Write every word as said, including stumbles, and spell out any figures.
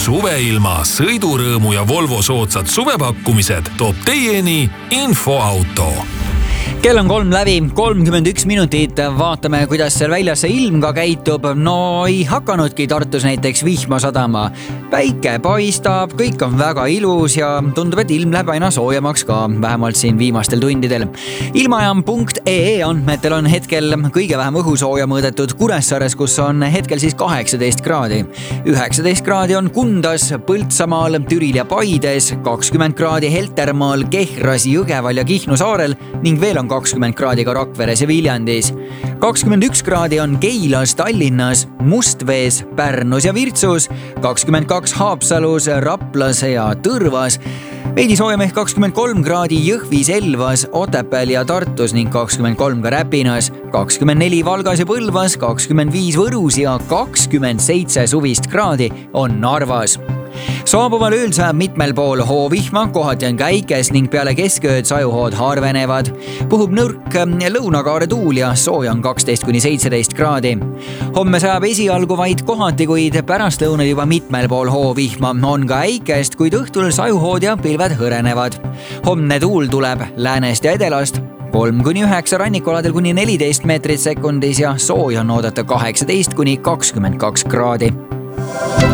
Suveilma, sõidurõõmu ja Volvo soodsad suvepakkumised toob teieni Infoauto. Kell on kolm läbi, kolmkümmend üks minutit, vaatame, kuidas seal väljas see ilm ka käitub. No ei hakanudki Tartus näiteks vihma sadama. Päike paistab, kõik on väga ilus ja tundub, et ilm läheb aina soojemaks ka, vähemalt siin viimastel tundidel. Ilmajaam punkt ee andmetel on hetkel kõige vähem õhusooja mõõdetud Kuressaares, kus on hetkel siis kaheksateist kraadi. üheksateist kraadi on Kundas, Põltsamaal, Türil ja Paides, kakskümmend kraadi Heltermaal, Kehras, Jõgeval ja Kihnu saarel ning veel on kakskümmend kraadi ka Rakveres ja Viljandis. kakskümmend üks kraadi on Keilas, Tallinnas, Mustvees, Pärnus ja Virtsus, kakskümmend kaks Haapsalus, Raplas ja Tõrvas, veidi soojem ehk kakskümmend kolm kraadi Jõhvis, Elvas, Otepääl ja Tartus ning kakskümmend kolm ka Räpinas, kakskümmend neli Valgas ja Põlvas, kakskümmend viis Võrus ja kakskümmend seitse suvist kraadi on Narvas. Saabuval ööl sajab mitmel pool hoovihma, kohati on käikes ning peale keskööd sajuhood harvenevad. Puhub nõrk lõunakaare tuul ja sooja on kaksteist kuni seitseteist kraadi. Homme sajab esialgu vaid kohati, kuid pärastlõunal juba mitmel pool hoovihma. On ka äikest, kuid õhtul sajuhood ja pilved hõrenevad. Homne tuul tuleb läänest ja edelast. kolm kuni üheksa rannikualadel kuni neliteist meetrit sekundis ja sooja on oodata kaheksateist kuni kakskümmend kaks kraadi.